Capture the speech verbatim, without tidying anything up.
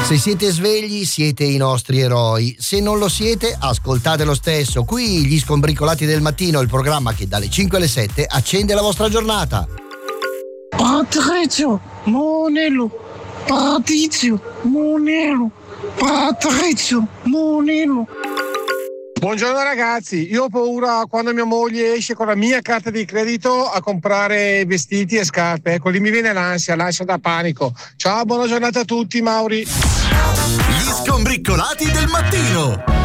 Se siete svegli, siete i nostri eroi. Se non lo siete, ascoltate lo stesso. Qui gli Scombricolati del Mattino, il programma che dalle cinque alle sette accende la vostra giornata. Patrizio Monello, Patrizio Monello, Patrizio Monello. Buongiorno ragazzi, io ho paura quando mia moglie esce con la mia carta di credito a comprare vestiti e scarpe, ecco lì mi viene l'ansia, l'ansia da panico. Ciao, buona giornata a tutti, Mauri. Gli Scombricolati del Mattino.